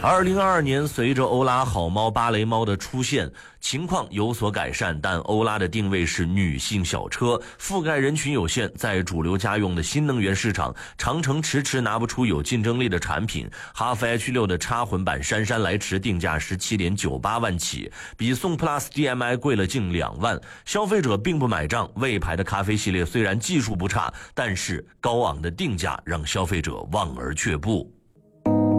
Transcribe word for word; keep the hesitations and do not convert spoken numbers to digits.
二零二二年，随着欧拉好猫、芭蕾猫的出现，情况有所改善，但欧拉的定位是女性小车，覆盖人群有限，在主流家用的新能源市场，长城迟迟拿不出有竞争力的产品。哈弗 H 六 的插混版姗姗来迟，定价 十七点九八万起，比宋 Plus D M I 贵了近两万，消费者并不买账。魏牌的咖啡系列虽然技术不差，但是高昂的定价让消费者望而却步。